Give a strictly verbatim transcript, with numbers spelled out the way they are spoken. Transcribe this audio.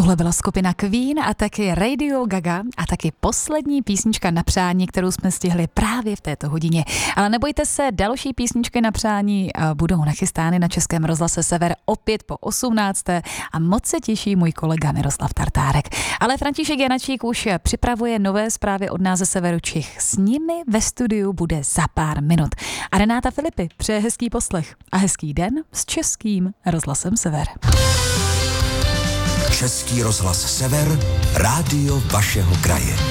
Tohle byla skupina Queen a taky Radio Gaga a taky poslední písnička na přání, kterou jsme stihli právě v této hodině. Ale nebojte se, další písničky na přání budou nachystány na Českém rozhlase Sever opět po osmnácté a moc se těší můj kolega Miroslav Tartárek. Ale František Janačík už připravuje nové zprávy od nás ze Severu Čech. S nimi ve studiu bude za pár minut. A Renáta Filipy přeje hezký poslech a hezký den s Českým rozhlasem Sever. Český rozhlas Sever, rádio vašeho kraje.